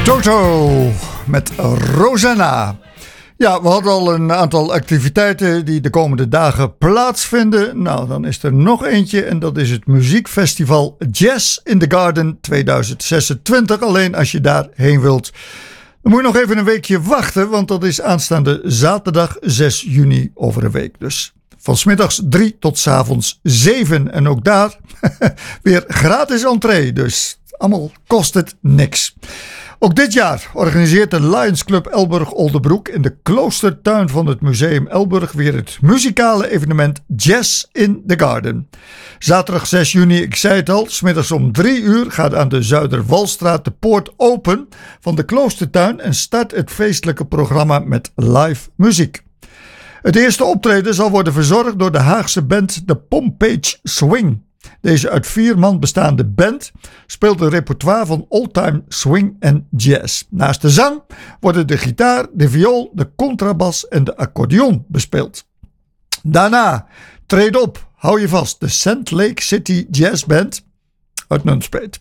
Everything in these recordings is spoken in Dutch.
Toto met Rosanna. Ja, we hadden al een aantal activiteiten die de komende dagen plaatsvinden. Nou, dan is er nog eentje en dat is het muziekfestival Jazz in the Garden 2026. Alleen als je daarheen wilt, dan moet je nog even een weekje wachten, want dat is aanstaande zaterdag 6 juni over een week. Dus van 's middags 3 tot 's avonds 7. En ook daar weer gratis entree, dus allemaal kost het niks. Ook dit jaar organiseert de Lions Club Elburg-Oldenbroek in de kloostertuin van het Museum Elburg weer het muzikale evenement Jazz in the Garden. Zaterdag 6 juni, ik zei het al, 's middags om 3 uur gaat aan de Zuiderwalstraat de poort open van de kloostertuin en start het feestelijke programma met live muziek. Het eerste optreden zal worden verzorgd door de Haagse band de Pompage Swing. Deze uit 4 man bestaande band speelt een repertoire van oldtime swing en jazz. Naast de zang worden de gitaar, de viool, de contrabas en de accordeon bespeeld. Daarna treedt op, hou je vast, de Sand Lake City Jazz Band uit Nunspeet.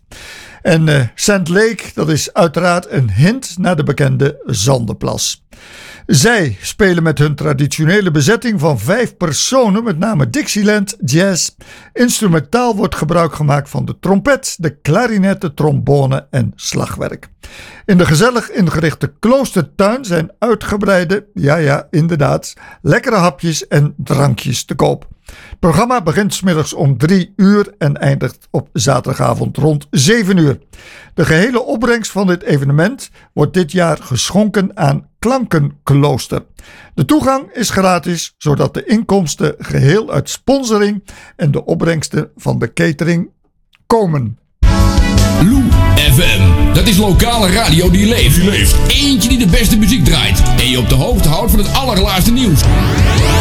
En Sand Lake, dat is uiteraard een hint naar de bekende Zandenplas. Zij spelen met hun traditionele bezetting van 5 personen, met name Dixieland Jazz. Instrumentaal wordt gebruik gemaakt van de trompet, de klarinet, de trombone en slagwerk. In de gezellig ingerichte kloostertuin zijn uitgebreide, ja inderdaad, lekkere hapjes en drankjes te koop. Het programma begint 's middags om 3 uur en eindigt op zaterdagavond rond 7 uur. De gehele opbrengst van dit evenement wordt dit jaar geschonken aan Klankenklooster. De toegang is gratis, zodat de inkomsten geheel uit sponsoring en de opbrengsten van de catering komen. Lou FM, dat is lokale radio die leeft. Eentje die de beste muziek draait en je op de hoogte houdt van het allerlaatste nieuws.